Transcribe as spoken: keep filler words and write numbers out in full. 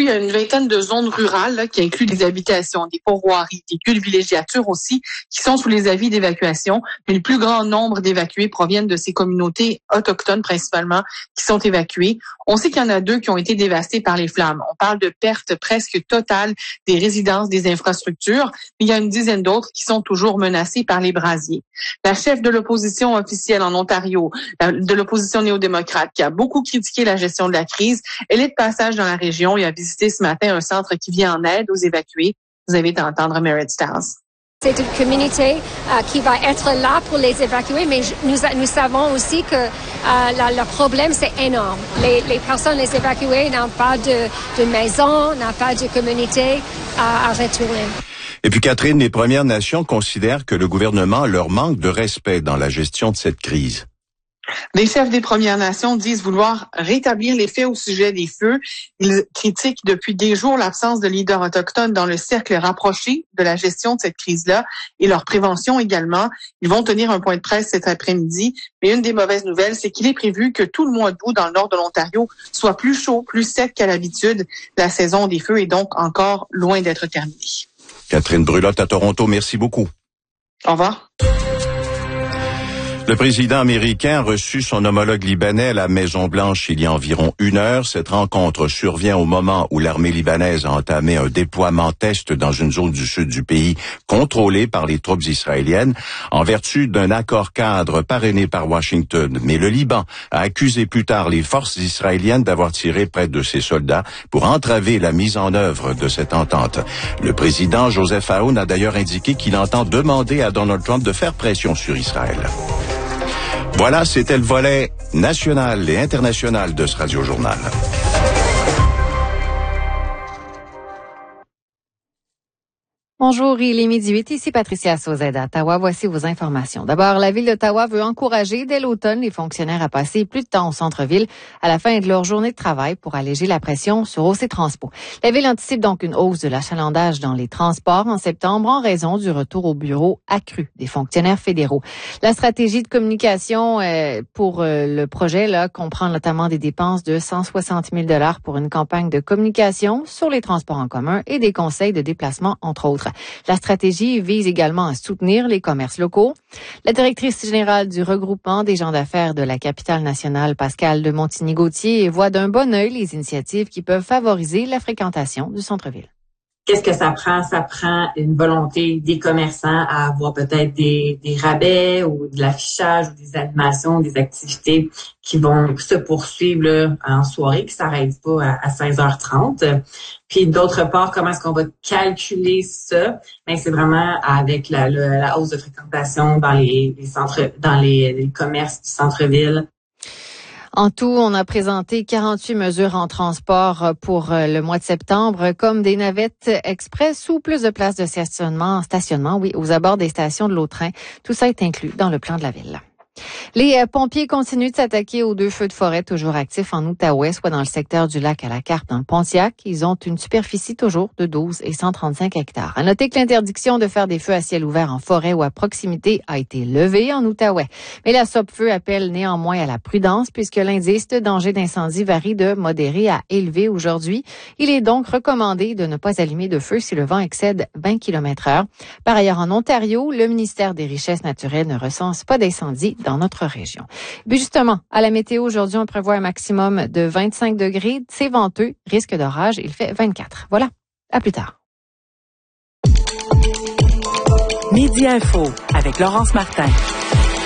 il y a une vingtaine de zones rurales là, qui incluent des habitations, des pourvoiries, des lieux de villégiature aussi, qui sont sous les avis d'évacuation. Mais le plus grand nombre d'évacués proviennent de ces communautés autochtones principalement qui sont évacuées. On sait qu'il y en a deux qui ont été dévastées par les flammes. On parle de pertes presque totales des résidences, des infrastructures, mais il y a une dizaine d'autres qui sont toujours menacées par les brasiers. La chef de l'opposition officielle en Ontario, de l'opposition néo-démocrate, qui a beaucoup critiqué la gestion de la crise, elle est de passage dans la région et a visité ce matin un centre qui vient en aide aux évacués. Vous avez à entendre Meredith Stiles. C'est une communauté euh, qui va être là pour les évacuer, mais nous, nous savons aussi que euh, la, le problème, c'est énorme. Les, les personnes, les évacuées, n'ont pas de, de maison, n'ont pas de communauté à, à retourner. Et puis Catherine, les Premières Nations considèrent que le gouvernement leur manque de respect dans la gestion de cette crise. Les chefs des Premières Nations disent vouloir rétablir les faits au sujet des feux. Ils critiquent depuis des jours l'absence de leaders autochtones dans le cercle rapproché de la gestion de cette crise-là et leur prévention également. Ils vont tenir un point de presse cet après-midi. Mais une des mauvaises nouvelles, c'est qu'il est prévu que tout le mois d'août dans le nord de l'Ontario soit plus chaud, plus sec qu'à l'habitude. La saison des feux est donc encore loin d'être terminée. Catherine Brulotte à Toronto, merci beaucoup. Au revoir. Le président américain a reçu son homologue libanais à la Maison-Blanche il y a environ une heure. Cette rencontre survient au moment où l'armée libanaise a entamé un déploiement test dans une zone du sud du pays contrôlée par les troupes israéliennes en vertu d'un accord cadre parrainé par Washington. Mais le Liban a accusé plus tard les forces israéliennes d'avoir tiré près de ses soldats pour entraver la mise en œuvre de cette entente. Le président Joseph Aoun a d'ailleurs indiqué qu'il entend demander à Donald Trump de faire pression sur Israël. Voilà, c'était le volet national et international de ce Radio-Journal. Bonjour, il est midi huit, ici Patricia Sauzet à Ottawa. Voici vos informations. D'abord, la Ville d'Ottawa veut encourager dès l'automne les fonctionnaires à passer plus de temps au centre-ville à la fin de leur journée de travail pour alléger la pression sur O C Transpo. La Ville anticipe donc une hausse de l'achalandage dans les transports en septembre en raison du retour au bureau accru des fonctionnaires fédéraux. La stratégie de communication euh, pour euh, le projet là comprend notamment des dépenses de cent soixante mille dollars pour une campagne de communication sur les transports en commun et des conseils de déplacement, entre autres. La stratégie vise également à soutenir les commerces locaux. La directrice générale du regroupement des gens d'affaires de la capitale nationale, Pascale de Montigny-Gauthier, voit d'un bon œil les initiatives qui peuvent favoriser la fréquentation du centre-ville. Qu'est-ce que ça prend? Ça prend une volonté des commerçants à avoir peut-être des, des rabais ou de l'affichage ou des animations, des activités qui vont se poursuivre là, en soirée, qui ne s'arrêtent pas à, à seize heures trente. Puis d'autre part, comment est-ce qu'on va calculer ça? Bien, c'est vraiment avec la, la, la hausse de fréquentation dans les, les centres, dans les, les commerces du centre-ville. En tout, on a présenté quarante-huit mesures en transport pour le mois de septembre, comme des navettes express ou plus de places de stationnement, stationnement, oui, aux abords des stations de l'Autrin. Tout ça est inclus dans le plan de la ville. Les pompiers continuent de s'attaquer aux deux feux de forêt toujours actifs en Outaouais, soit dans le secteur du lac à la Carte dans le Pontiac. Ils ont une superficie toujours de douze et cent trente-cinq hectares. À noter que l'interdiction de faire des feux à ciel ouvert en forêt ou à proximité a été levée en Outaouais. Mais la Sopfeu appelle néanmoins à la prudence puisque l'indice de danger d'incendie varie de modéré à élevé aujourd'hui. Il est donc recommandé de ne pas allumer de feu si le vent excède vingt kilomètres heure. Par ailleurs, en Ontario, le ministère des Richesses naturelles ne recense pas d'incendie dans notre région. Puis justement, à la météo, aujourd'hui, on prévoit un maximum de vingt-cinq degrés. C'est venteux, risque d'orage, il fait vingt-quatre. Voilà, à plus tard. Midi Info avec Laurence Martin.